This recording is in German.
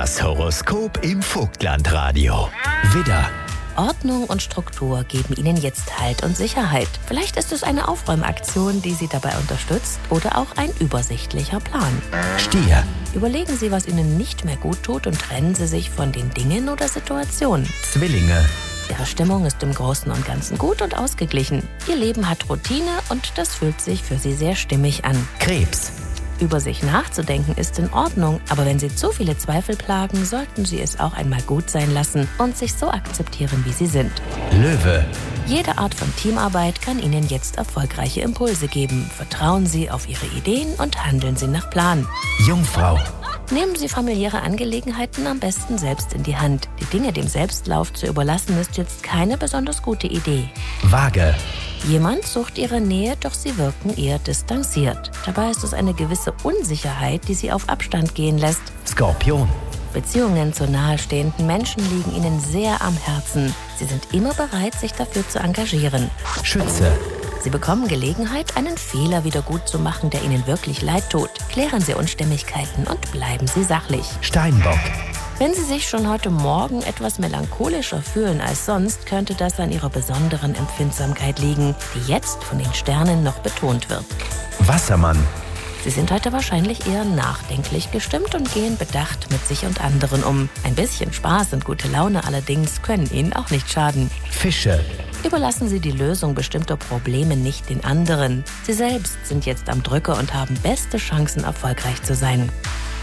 Das Horoskop im Vogtlandradio. Widder: Ordnung und Struktur geben Ihnen jetzt Halt und Sicherheit. Vielleicht ist es eine Aufräumaktion, die Sie dabei unterstützt, oder auch ein übersichtlicher Plan. Stier: Überlegen Sie, was Ihnen nicht mehr gut tut, und trennen Sie sich von den Dingen oder Situationen. Zwillinge: Ihre Stimmung ist im Großen und Ganzen gut und ausgeglichen. Ihr Leben hat Routine und das fühlt sich für Sie sehr stimmig an. Krebs: Über sich nachzudenken ist in Ordnung, aber wenn Sie zu viele Zweifel plagen, sollten Sie es auch einmal gut sein lassen und sich so akzeptieren, wie Sie sind. Löwe: Jede Art von Teamarbeit kann Ihnen jetzt erfolgreiche Impulse geben. Vertrauen Sie auf Ihre Ideen und handeln Sie nach Plan. Jungfrau: Nehmen Sie familiäre Angelegenheiten am besten selbst in die Hand. Die Dinge dem Selbstlauf zu überlassen, ist jetzt keine besonders gute Idee. Waage: Jemand sucht Ihre Nähe, doch Sie wirken eher distanziert. Dabei ist es eine gewisse Unsicherheit, die Sie auf Abstand gehen lässt. Skorpion: Beziehungen zu nahestehenden Menschen liegen Ihnen sehr am Herzen. Sie sind immer bereit, sich dafür zu engagieren. Schütze: Sie bekommen Gelegenheit, einen Fehler wieder gut zu machen, der Ihnen wirklich leid tut. Klären Sie Unstimmigkeiten und bleiben Sie sachlich. Steinbock: Wenn Sie sich schon heute Morgen etwas melancholischer fühlen als sonst, könnte das an Ihrer besonderen Empfindsamkeit liegen, die jetzt von den Sternen noch betont wird. Wassermann: Sie sind heute wahrscheinlich eher nachdenklich gestimmt und gehen bedacht mit sich und anderen um. Ein bisschen Spaß und gute Laune allerdings können Ihnen auch nicht schaden. Fische: Überlassen Sie die Lösung bestimmter Probleme nicht den anderen. Sie selbst sind jetzt am Drücker und haben beste Chancen, erfolgreich zu sein.